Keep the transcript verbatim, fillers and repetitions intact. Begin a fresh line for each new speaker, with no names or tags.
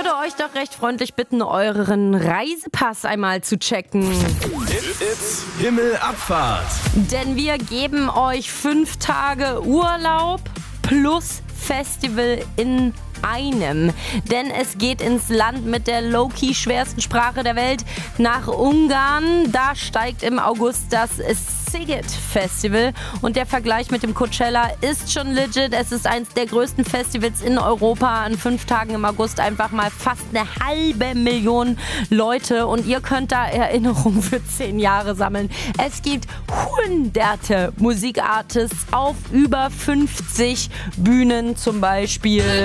würde euch doch recht freundlich bitten, euren Reisepass einmal zu checken.
It's Himmelabfahrt.
Denn wir geben euch fünf Tage Urlaub plus Festival in einem. Denn es geht ins Land mit der low-key schwersten Sprache der Welt, nach Ungarn. Da steigt im August das Sziget Festival und der Vergleich mit dem Coachella ist schon legit. Es ist eins der größten Festivals in Europa. An fünf Tagen im August einfach mal fast eine halbe Million Leute und ihr könnt da Erinnerungen für zehn Jahre sammeln. Es gibt hunderte Musikartists auf über fünfzig Bühnen zum Beispiel.